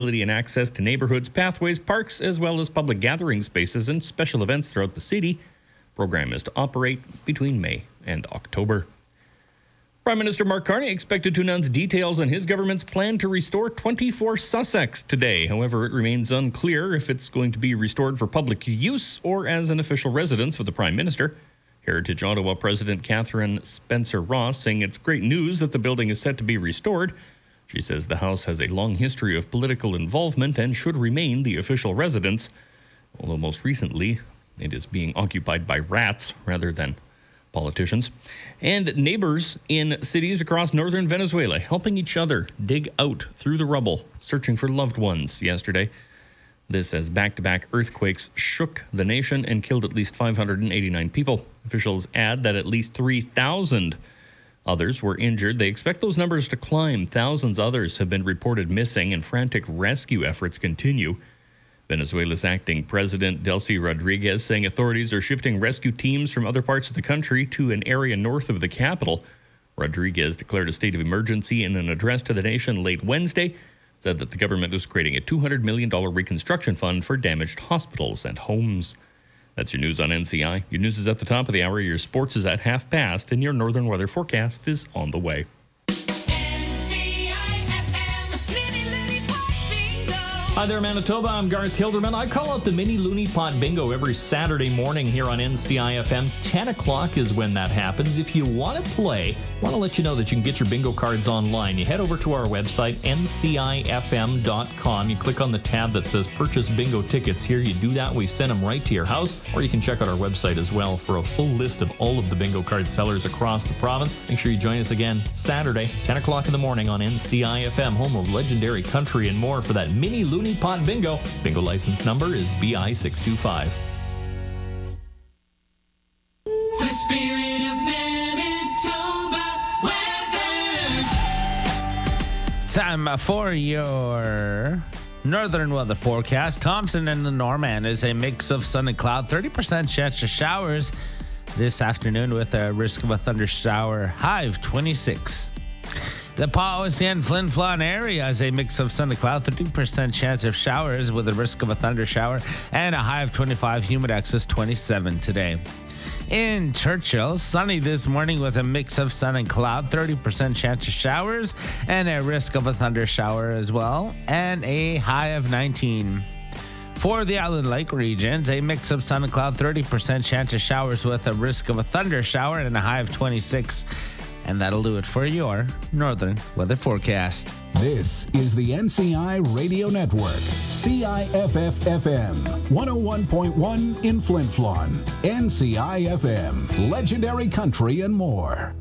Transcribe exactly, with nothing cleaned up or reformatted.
and access to neighborhoods, pathways, parks, as well as public gathering spaces and special events throughout the city. Program is to operate between May and October. Prime Minister Mark Carney expected to announce details on his government's plan to restore twenty-four Sussex today. However, it remains unclear if it's going to be restored for public use or as an official residence of the Prime Minister. Heritage Ottawa President Catherine Spencer-Ross saying it's great news that the building is set to be restored. She says the House has a long history of political involvement and should remain the official residence, although most recently it is being occupied by rats rather than politicians. And neighbors in cities across northern Venezuela helping each other dig out through the rubble, searching for loved ones yesterday. This as back-to-back earthquakes shook the nation and killed at least five hundred eighty-nine people. Officials add that at least three thousand others were injured. They expect those numbers to climb. Thousands others have been reported missing, and frantic rescue efforts continue. Venezuela's acting president, Delcy Rodriguez, saying authorities are shifting rescue teams from other parts of the country to an area north of the capital. Rodriguez declared a state of emergency in an address to the nation late Wednesday, said that the government was creating a two hundred million dollars reconstruction fund for damaged hospitals and homes. That's your news on N C I. Your news is at the top of the hour, your sports is at half past, and your northern weather forecast is on the way. Hi there, Manitoba. I'm Garth Hilderman. I call out the Mini Looney Pot Bingo every Saturday morning here on N C I F M. ten o'clock is when that happens. If you want to play, I want to let you know that you can get your bingo cards online. You head over to our website, N C I F M dot com. You click on the tab that says Purchase Bingo Tickets. Here you do that. We send them right to your house. Or you can check out our website as well for a full list of all of the bingo card sellers across the province. Make sure you join us again Saturday, ten o'clock in the morning on N C I F M, home of legendary country and more for that Mini Looney Pot Bingo. Bingo license number is B I six two five. The spirit of Manitoba weather. Time for your northern weather forecast. Thompson and the Norman is a mix of sun and cloud. thirty percent chance of showers this afternoon with a risk of a thunder shower. High of twenty-six. The Powis and Flin Flon area is a mix of sun and cloud, thirty percent chance of showers with a risk of a thunder shower, and a high of twenty-five, humid excess twenty-seven today. In Churchill, sunny this morning with a mix of sun and cloud, thirty percent chance of showers, and a risk of a thunder shower as well, and a high of nineteen. For the Island Lake regions, a mix of sun and cloud, thirty percent chance of showers with a risk of a thunder shower, and a high of twenty-six. And that'll do it for your northern weather forecast. This is the N C I Radio Network, C I F F F M, one oh one point one in Flin Flon, N C I F M, legendary country and more.